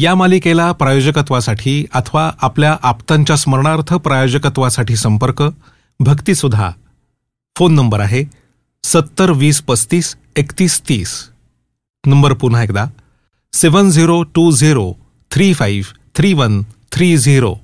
या मालिकेला प्रायोजकत्वासाठी अथवा आपल्या आप्तांच्या स्मरणार्थ प्रायोजकत्वासाठी संपर्क भक्तिसुधा. फोन नंबर आहे 7020353130. नंबर पुन्हा एकदा 7020353130.